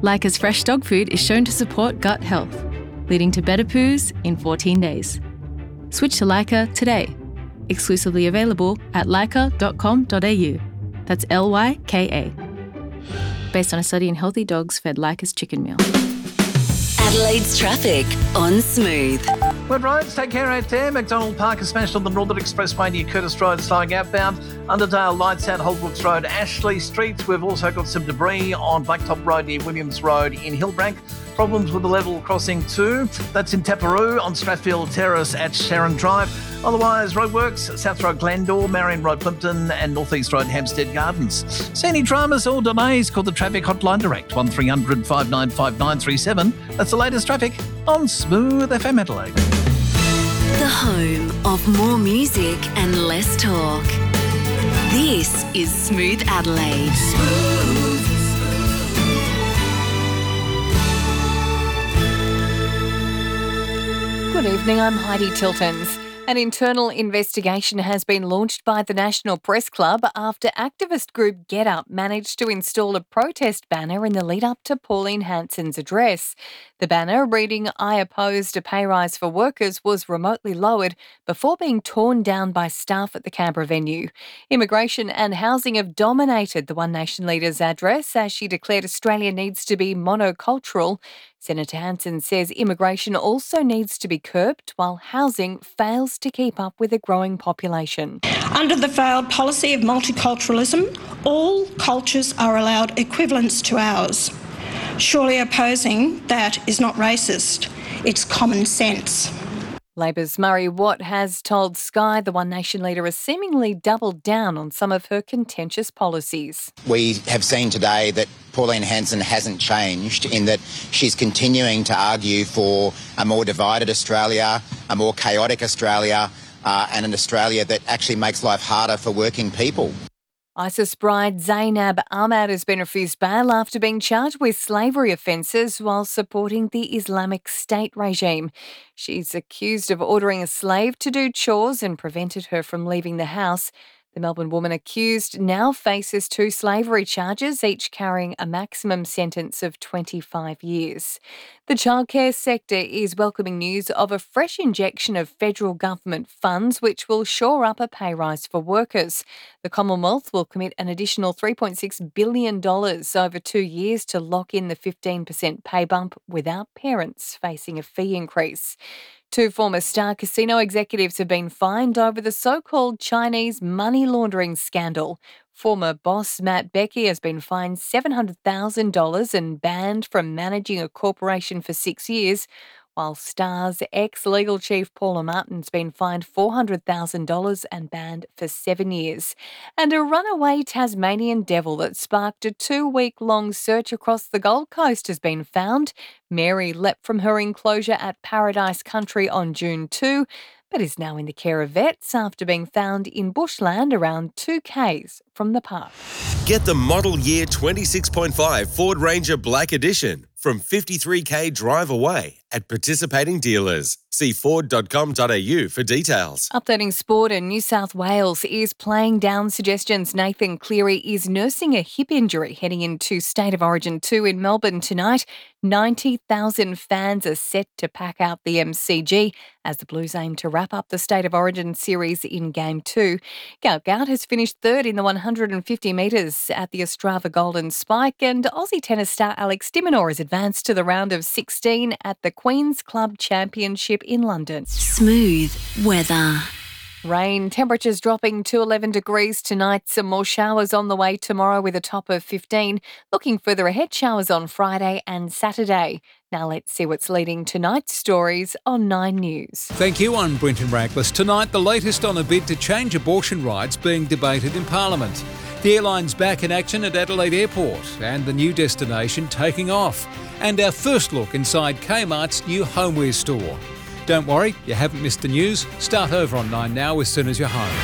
Leica's fresh dog food is shown to support gut health, leading to better poos in 14 days. Switch to Leica today. Exclusively available at leica.com.au. That's Lyka. Based on a study in healthy dogs fed Leica's chicken meal. Adelaide's traffic on Smooth. Good roads, take care out there. McDonald Park is smashed on the Northern Expressway near Curtis Road, slowing outbound. Underdale, Lights Out, Holbrooks Road, Ashley Street. We've also got some debris on Blacktop Road near Williams Road in Hillbrank. Problems with the level crossing too. That's in Taparoo on Strathfield Terrace at Sharon Drive. Otherwise, roadworks, South Road Glandore, Marion Road Plimpton and North East Road Hampstead Gardens. See any dramas or delays? Call the Traffic Hotline Direct 1300 595 937. That's the latest traffic on Smooth FM Adelaide. The home of more music and less talk. This is Smooth Adelaide. Good evening, I'm Heidi Tiltons. An internal investigation has been launched by the National Press Club after activist group Get Up managed to install a protest banner in the lead-up to Pauline Hanson's address. The banner, reading "I opposed a pay rise for workers," was remotely lowered before being torn down by staff at the Canberra venue. Immigration and housing have dominated the One Nation leader's address as she declared Australia needs to be monocultural. Senator Hanson says immigration also needs to be curbed while housing fails to keep up with a growing population. Under the failed policy of multiculturalism, all cultures are allowed equivalence to ours. Surely opposing that is not racist, it's common sense. Labor's Murray Watt has told Sky the One Nation leader has seemingly doubled down on some of her contentious policies. We have seen today that Pauline Hanson hasn't changed in that she's continuing to argue for a more divided Australia, a more chaotic Australia, and an Australia that actually makes life harder for working people. ISIS bride Zainab Ahmad has been refused bail after being charged with slavery offences while supporting the Islamic State regime. She's accused of ordering a slave to do chores and prevented her from leaving the house. The Melbourne woman accused now faces 2 slavery charges, each carrying a maximum sentence of 25 years. The childcare sector is welcoming news of a fresh injection of federal government funds which will shore up a pay rise for workers. The Commonwealth will commit an additional $3.6 billion over 2 years to lock in the 15% pay bump without parents facing a fee increase. 2 former Star Casino executives have been fined over the so-called Chinese money laundering scandal. Former boss Matt Becky has been fined $700,000 and banned from managing a corporation for 6 years, while Star's ex-legal chief Paula Martin's been fined $400,000 and banned for 7 years. And a runaway Tasmanian devil that sparked a 2-week-long search across the Gold Coast has been found. Mary leapt from her enclosure at Paradise Country on June 2, but is now in the care of vets after being found in bushland around 2 k's from the park. Get the model year 26.5 Ford Ranger Black Edition from 53k drive away at participating dealers. See ford.com.au for details. Updating sport, in New South Wales is playing down suggestions Nathan Cleary is nursing a hip injury heading into State of Origin 2 in Melbourne tonight. 90,000 fans are set to pack out the MCG as the Blues aim to wrap up the State of Origin series in Game 2. Gout has finished third in the 150 metres at the Ostrava Golden Spike, and Aussie tennis star Alex de Minaur has advanced to the round of 16 at the Queen's Club Championship in London. Smooth weather. Rain, temperatures dropping to 11 degrees tonight. Some more showers on the way tomorrow with a top of 15. Looking further ahead, showers on Friday and Saturday. Now let's see what's leading tonight's stories on 9 News. Thank you, I'm Brenton Rackless. Tonight, the latest on a bid to change abortion rights being debated in Parliament. The airline's back in action at Adelaide Airport and the new destination taking off. And our first look inside Kmart's new homeware store. Don't worry, you haven't missed the news. Start over on 9 Now as soon as you're home.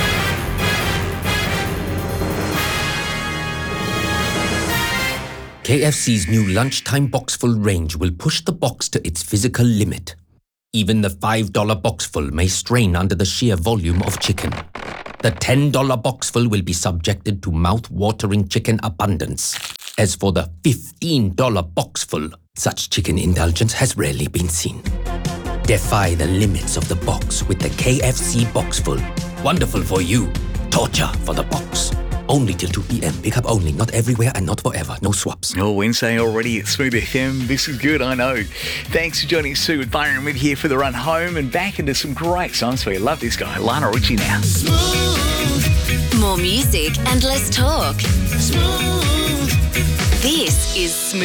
KFC's new lunchtime boxful range will push the box to its physical limit. Even the $5 boxful may strain under the sheer volume of chicken. The $10 boxful will be subjected to mouth-watering chicken abundance. As for the $15 boxful, such chicken indulgence has rarely been seen. Defy the limits of the box with the KFC Boxful. Wonderful for you. Torture for the box. Only till 2 p.m. Pick up only, not everywhere and not forever. No swaps. Oh, Wednesday already at Smooth FM. This is good, I know. Thanks for joining Sue with Byron and Mid here for the run home and back into some great songs for you. Love this guy, Lana Ritchie now. More music and less talk. This is Smooth.